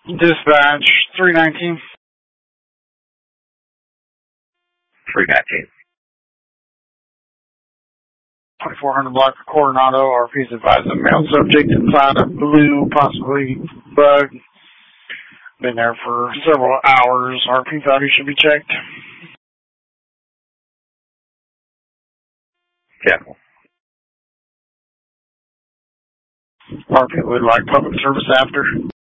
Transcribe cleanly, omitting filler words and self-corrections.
Dispatch 319. 319. 2400 block of Coronado. RP's advised the male subject inside a blue, possibly bug. Been there for several hours. RP value should be checked. General. RP would like public service after.